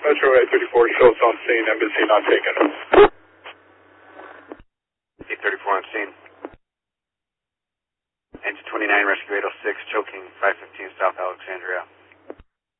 Metro 834, shows on scene, embassy not taken. 834 on scene. Engine 29, rescue 806, choking 515 South Alexandria.